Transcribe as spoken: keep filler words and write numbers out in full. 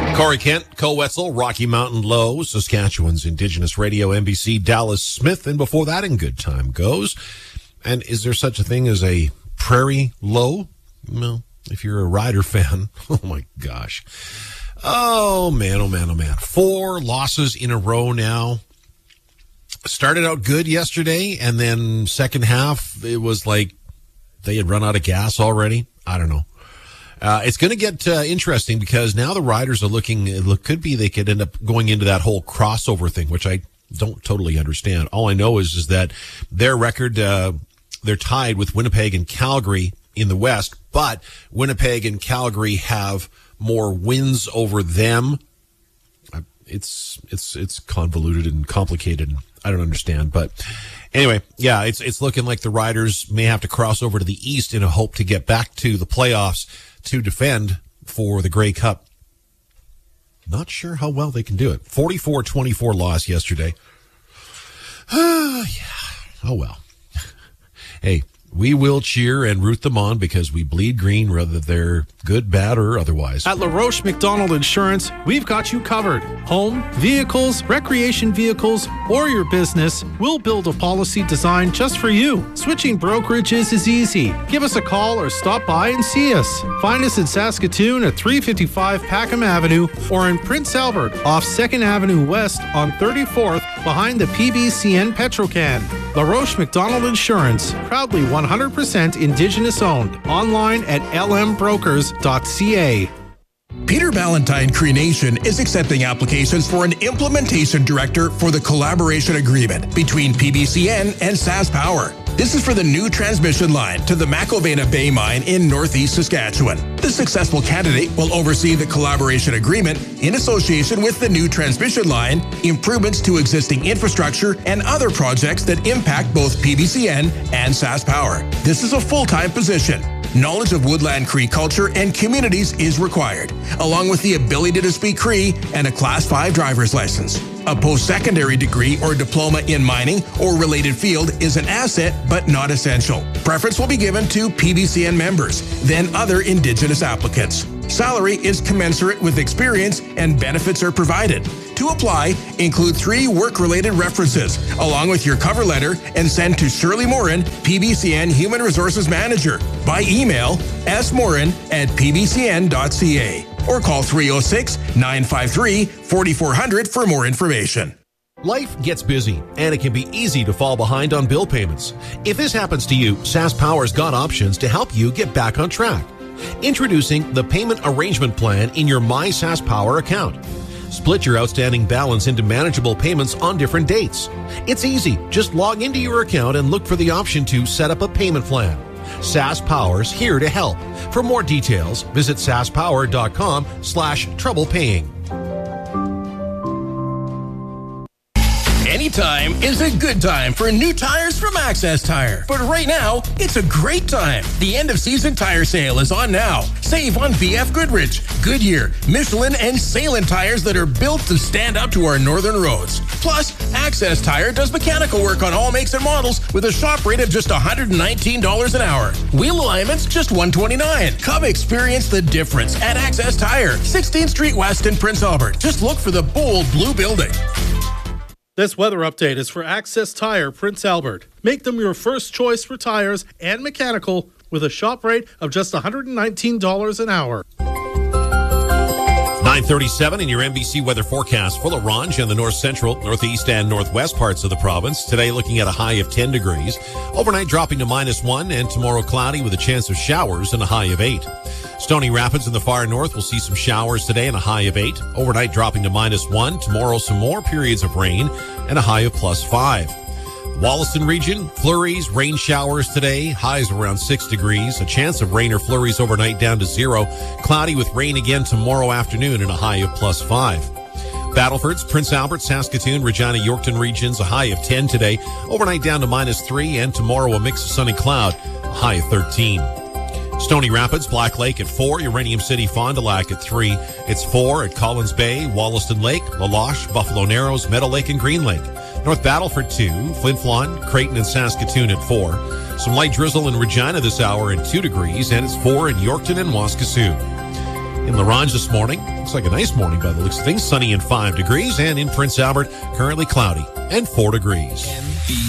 Corey Kent, Co Wetzel, Rocky Mountain Low, Saskatchewan's Indigenous Radio, N B C, Dallas Smith, and before that in Good Time Goes. And is there such a thing as a Prairie Low? Well, if you're a Rider fan, oh my gosh. Oh man, oh man, oh man. Four losses in a row now. Started out good yesterday, and then second half, it was like they had run out of gas already. I don't know. Uh, it's going to get uh, interesting because now the Riders are looking, it look, could be they could end up going into that whole crossover thing, which I don't totally understand. All I know is, is that their record, uh, they're tied with Winnipeg and Calgary in the West, but Winnipeg and Calgary have more wins over them. It's, it's, it's convoluted and complicated. I don't understand, but anyway, yeah, it's, it's looking like the Riders may have to cross over to the East in a hope to get back to the playoffs to defend for the Grey Cup. Not sure how well they can do it. forty-four twenty-four loss yesterday. Uh, yeah. Oh, well. Hey, we will cheer and root them on because we bleed green, whether they're good, bad, or otherwise. At LaRoche McDonald Insurance, we've got you covered. Home, vehicles, recreation vehicles, or your business, we'll build a policy designed just for you. Switching brokerages is easy. Give us a call or stop by and see us. Find us in Saskatoon at three fifty-five Packham Avenue or in Prince Albert off second Avenue West on thirty-fourth behind the P B C N Petrocan. LaRoche McDonald Insurance, proudly one hundred percent Indigenous owned. Online at l m brokers dot c a. Peter Ballantyne Cree Nation is accepting applications for an implementation director for the collaboration agreement between P B C N and SaskPower. This is for the new transmission line to the McIlvena Bay Mine in northeast Saskatchewan. The successful candidate will oversee the collaboration agreement in association with the new transmission line, improvements to existing infrastructure, and other projects that impact both P B C N and SaskPower. This is a full-time position. Knowledge of Woodland Cree culture and communities is required, along with the ability to speak Cree and a Class five driver's license. A post-secondary degree or diploma in mining or related field is an asset but not essential. Preference will be given to P B C N members, then other Indigenous applicants. Salary is commensurate with experience and benefits are provided. To apply, include three work-related references, along with your cover letter, and send to Shirley Morin, P B C N Human Resources Manager, by email s morin at p b c n dot c a or call three oh six, nine five three, four four zero zero for more information. Life gets busy, and it can be easy to fall behind on bill payments. If this happens to you, SaskPower's got options to help you get back on track. Introducing the Payment Arrangement Plan in your My SaskPower account. Split your outstanding balance into manageable payments on different dates. It's easy. Just log into your account and look for the option to set up a payment plan. SaskPower's here to help. For more details, visit saskpower.com slash trouble paying. Anytime is a good time for new tires from Access Tire. But right now, it's a great time. The end of season tire sale is on now. Save on B F Goodrich, Goodyear, Michelin, and Salem tires that are built to stand up to our northern roads. Plus, Access Tire does mechanical work on all makes and models with a shop rate of just one hundred nineteen dollars an hour. Wheel alignments just one hundred twenty-nine dollars. Come experience the difference at Access Tire, sixteenth Street West in Prince Albert. Just look for the bold blue building. This weather update is for Access Tire, Prince Albert. Make them your first choice for tires and mechanical with a shop rate of just one hundred nineteen dollars an hour. nine thirty-seven in your N B C weather forecast for La Ronge and the north central, northeast, and northwest parts of the province. Today looking at a high of ten degrees. Overnight dropping to minus one, and tomorrow cloudy with a chance of showers and a high of eight. Stony Rapids in the far north will see some showers today and a high of eight. Overnight dropping to minus one. Tomorrow some more periods of rain and a high of plus five. Wollaston region, flurries, rain showers today, highs around six degrees. A chance of rain or flurries overnight down to zero. Cloudy with rain again tomorrow afternoon and a high of plus five. Battleford's, Prince Albert, Saskatoon, Regina, Yorkton regions, a high of ten today. Overnight down to minus three, and tomorrow a mix of sun and cloud, a high of thirteen. Stony Rapids, Black Lake at four, Uranium City, Fond du Lac at three. It's four at Collins Bay, Wollaston Lake, La Loche, Buffalo Narrows, Meadow Lake, and Green Lake. North Battleford two, Flin Flon, Creighton, and Saskatoon at four. Some light drizzle in Regina this hour at two degrees, and it's four in Yorkton and Waskesiu. In La Ronge this morning, looks like a nice morning by the looks of things. Sunny and five degrees. And in Prince Albert, currently cloudy and four degrees.